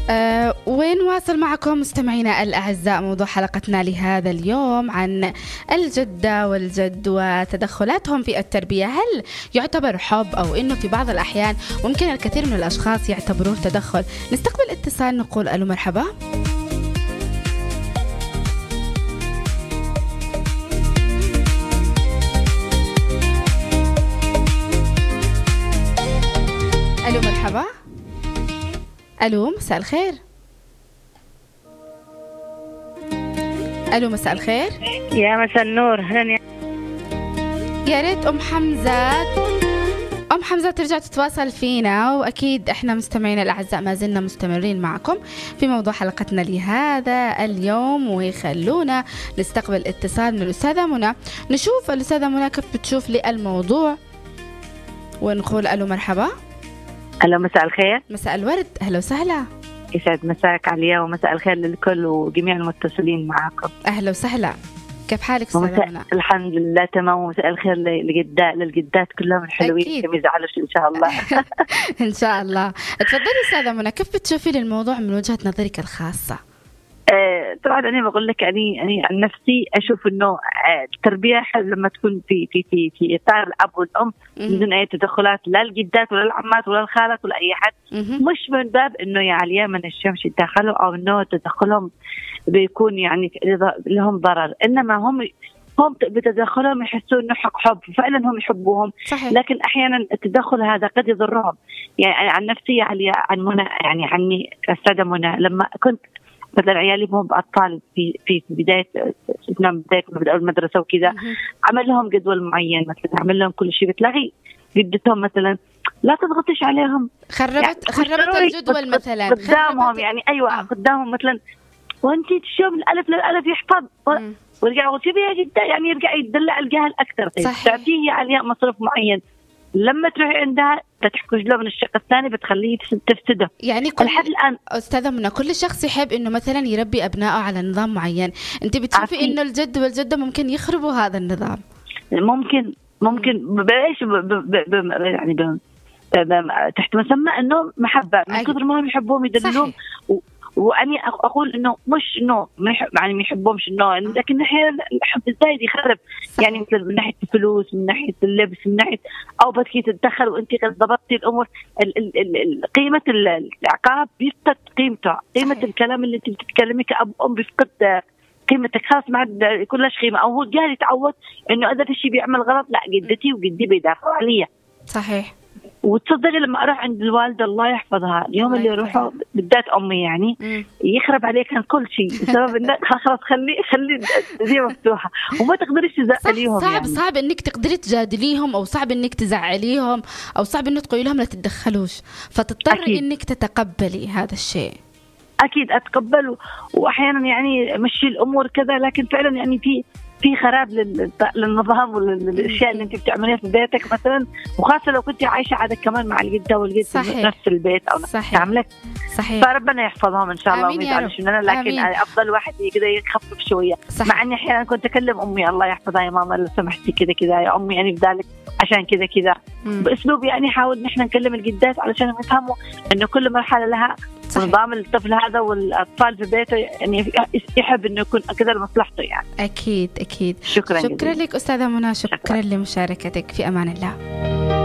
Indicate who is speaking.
Speaker 1: ونواصل معكم مستمعينا الأعزاء موضوع حلقتنا لهذا اليوم عن الجدة والجد وتدخلاتهم في التربية. هل يعتبر حب أو إنه في بعض الأحيان ممكن الكثير من الأشخاص يعتبروه تدخل؟ نستقبل اتصال نقول ألو مرحبا. ألو مرحبا. ألو مساء الخير. ألو مساء الخير.
Speaker 2: يا مساء النور.
Speaker 1: يا ريت أم حمزة ترجع تتواصل فينا، وأكيد إحنا مستمعين الأعزاء ما زلنا مستمرين معكم في موضوع حلقتنا لهذا اليوم، ويخلونا نستقبل اتصال من الأستاذة منى. نشوف الأستاذة منى كيف بتشوف لي الموضوع ونقول ألو مرحبا.
Speaker 2: ألو مساء الخير.
Speaker 1: مساء الورد، أهلا وسهلا.
Speaker 2: يسعد مساك عليا ومساء الخير للكل وجميع المتصلين معكم.
Speaker 1: أهلا وسهلا، كيف حالك أستاذة منى؟
Speaker 2: الحمد لله تمام، ومساء الخير للجدات كلهم الحلوين كم يزعلوش إن شاء الله.
Speaker 1: إن شاء الله. تفضلي أستاذة منى، كيف بتشوفي الموضوع من وجهة نظرك الخاصة؟
Speaker 2: طبعا أنا بقول لك يعني عن نفسي أشوف إنه التربية لما تكون في إطار الأب والأم بدون أي تدخلات، لا الجدات ولا العمات ولا الخالات ولا أي حد، مش من باب إنه يا عليا ما نشمش يتدخلوا أو إنه تدخلهم بيكون يعني لهم ضرر، إنما هم بتدخلهم يحسوا إنه حب فعلا هم يحبوهم.
Speaker 1: صحيح.
Speaker 2: لكن أحيانا التدخل هذا قد يضرهم. يعني عن نفسي عليا عن منى، يعني عني أستاذة منى، لما كنت مثلا عيالي هم أطفال في بداية بدأوا المدرسة وكذا، عمل لهم جدول معين، مثلا عمل لهم كل شيء، بتلاقي جدتهم مثلا لا تضغطش عليهم،
Speaker 1: خربت الجدول مثلا
Speaker 2: قدامهم، يعني أيوة قدامهم مثلا، وانتي تشوف الألف للألف يحفظ ورجع وتبي يا جدة، يعني يرجع يدلع الجهل أكثر. تعطيه عليها مصرف معين، لما تروحي عندها تحكج له من الشق الثاني بتخليه تفسده.
Speaker 1: يعني لحد الآن أستاذة منى كل شخص يحب إنه مثلا يربي أبنائه على نظام معين، أنت بتشوفي إنه الجد والجدة ممكن يخربوا هذا النظام؟ ممكن بإيش يعني تحت مسمى إنه محبة، من كثر ما هم يحبوهم يدللوهم. وأني أقول إنه مش إنه يعني ما يحبهمش إنه، لكن أحيانا الحب الزايد يخرب. يعني مثل من ناحية الفلوس، من ناحية اللبس، من ناحية أو بدك تتدخل وأنت قد ضبطتي الأمور، قيمة العقاب بيفقد قيمته، قيمة الكلام اللي أنت بتتكلمي كأب أم بيفقد قيمتك، خلاص ما عاد كلش قيمة. أو هو جاهل يتعود إنه إذا في شيء بيعمل غلط، لا جدتي وجدي بيدافعوا عليا. صحيح.
Speaker 2: وتصدقي لما أروح عند الوالدة الله يحفظها، اليوم اللي أروحه بالذات أمي يعني يخرب عليك كل شيء بسبب إنه خلاص خلي دي مفتوحة وما تقدريش تزعليهم.
Speaker 1: صعب
Speaker 2: يعني
Speaker 1: صعب إنك تقدري تجادليهم، أو صعب إنك تزعليهم، أو صعب إنك تقولي لهم لا تتدخلوش، فتضطري إنك تتقبلي هذا الشيء.
Speaker 2: أكيد أتقبل، وأحيانا يعني مشي الأمور كذا، لكن فعلا يعني في خراب للنظام والاشياء اللي انت بتعمليها في بيتك مثلا، وخاصه لو كنت عايشه عادك كمان مع الجده والجد في نفس البيت او تعملك.
Speaker 1: صحيح.
Speaker 2: فربنا يحفظهم ان شاء الله وما يزعلوش مننا، لكن افضل واحد كده يخفف شويه. مع اني احيانا كنت اكلم امي الله يحفظها، يا ماما لو سمحتي كده كده يا امي، يعني بدالك عشان كده باسلوب، يعني حاول نحن نكلم الجدات علشان يفهموا انه كل مرحله لها نظام. الطفل هذا والأطفال في بيته يعني يحب إنه يكون كذا لمصلحته يعني.
Speaker 1: أكيد.
Speaker 2: شكرا
Speaker 1: لك أستاذة منى، شكرا لمشاركتك، في أمان الله.